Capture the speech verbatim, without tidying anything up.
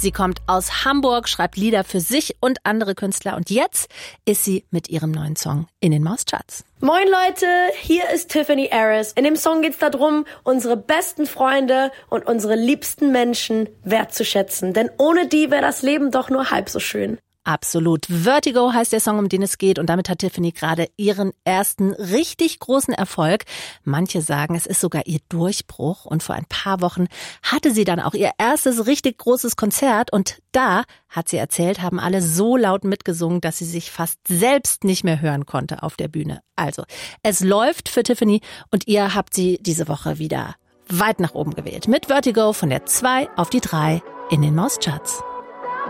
Sie kommt aus Hamburg, schreibt Lieder für sich und andere Künstler. Und jetzt ist sie mit ihrem neuen Song in den Mauscharts. Moin Leute, hier ist Tiffany Harris. In dem Song geht's darum, unsere besten Freunde und unsere liebsten Menschen wertzuschätzen. Denn ohne die wäre das Leben doch nur halb so schön. Absolut. Vertigo heißt der Song, um den es geht. Und damit hat Tiffany gerade ihren ersten richtig großen Erfolg. Manche sagen, es ist sogar ihr Durchbruch. Und vor ein paar Wochen hatte sie dann auch ihr erstes richtig großes Konzert. Und da, hat sie erzählt, haben alle so laut mitgesungen, dass sie sich fast selbst nicht mehr hören konnte auf der Bühne. Also, es läuft für Tiffany und ihr habt sie diese Woche wieder weit nach oben gewählt. Mit Vertigo von der zwei auf die drei in den Mauscharts.